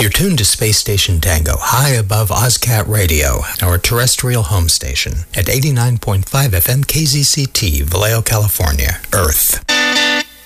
You're tuned to Space Station Tango, high above OzCat Radio, our terrestrial home station, at 89.5 FM KZCT, Vallejo, California, Earth.